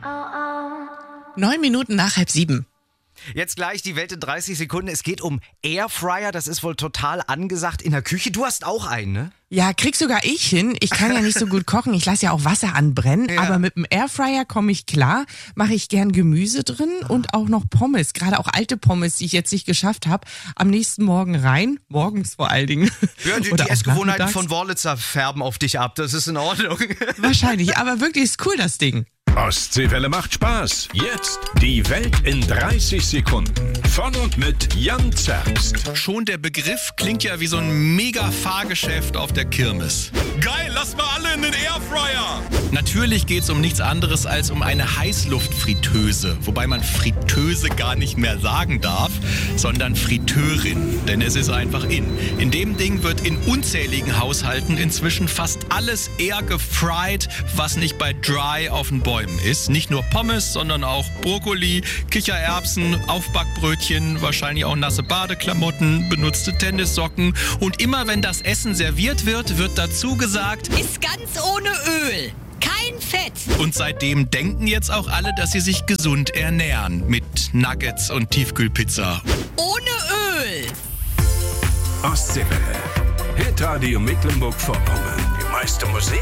9 Minuten nach 6:30. Jetzt gleich die Welt in 30 Sekunden. Es geht um Airfryer, das ist wohl total angesagt in der Küche. Du hast auch einen, ne? Ja, krieg sogar ich hin. Ich kann ja nicht so gut kochen. Ich lasse ja auch Wasser anbrennen. Ja. Aber mit dem Airfryer komme ich klar. Mache ich gern Gemüse drin und auch noch Pommes. Gerade auch alte Pommes, die ich jetzt nicht geschafft habe. Am nächsten Morgen rein. Morgens vor allen Dingen. Ja, die Oder auch Essgewohnheiten nachmittags. von Wurlitzer färben auf dich ab. Das ist in Ordnung. Wahrscheinlich. Aber wirklich ist cool, das Ding. Ostseewelle macht Spaß. Jetzt die Welt in 30 Sekunden. Von und mit Jan Zerbst. Schon der Begriff klingt ja wie so ein Mega-Fahrgeschäft auf der Kirmes. Geil, lass mal alle in den Airfryer! Natürlich geht's um nichts anderes als um eine Heißluftfritteuse. Wobei man Fritteuse gar nicht mehr sagen darf, sondern Fritteurin. Denn es ist einfach in. In dem Ding wird in unzähligen Haushalten inzwischen fast alles air gefried, was nicht bei Dry auf den Bäumen ist. Nicht nur Pommes, sondern auch Brokkoli, Kichererbsen, Aufbackbrötchen, wahrscheinlich auch nasse Badeklamotten, benutzte Tennissocken. Und immer wenn das Essen serviert wird, wird dazu gesagt, Ist ganz ohne Öl. Kein Fett. und seitdem denken jetzt auch alle, dass sie sich gesund ernähren. Mit Nuggets und Tiefkühlpizza. Ohne Öl. Ostseewelle. Hitradio Mecklenburg-Vorpommern. Die meiste Musik